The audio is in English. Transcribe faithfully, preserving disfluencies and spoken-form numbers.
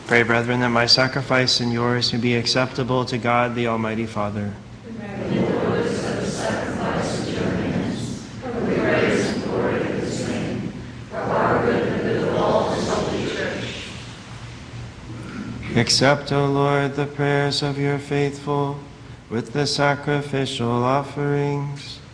Pray, brethren, that my sacrifice and yours may be acceptable to God, the Almighty Father. Accept, O Lord, the prayers of your faithful with the sacrificial offerings,